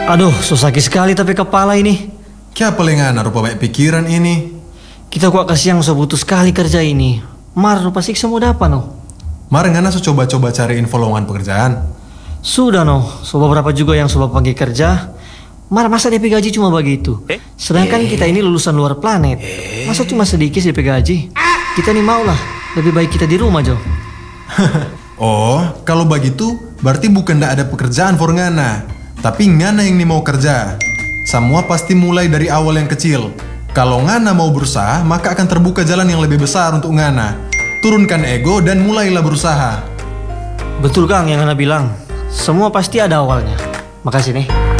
Aduh, so sakit sekali tapi kepala ini. Kya pelengana rupa banyak pikiran ini. Kita kok kasihan so butuh sekali kerja ini. Mar, rupa siksa mau dapat no. Mar ngana so coba-coba cari info lowongan pekerjaan. Sudah no, so beberapa juga yang so panggil kerja. Mar, masa DP gaji cuma begitu? Sedangkan kita ini lulusan luar planet. Masa cuma sedikit DP gaji? Kita nih mau lah, lebih baik kita di rumah Jo. Oh, kalau begitu berarti bukan ndak ada pekerjaan for ngana. Tapi ngana yang nih mau kerja. Semua pasti mulai dari awal yang kecil. Kalau ngana mau berusaha, maka akan terbuka jalan yang lebih besar untuk ngana. Turunkan ego dan mulailah berusaha. Betul Kang yang Anda bilang. Semua pasti ada awalnya. Makasih nih.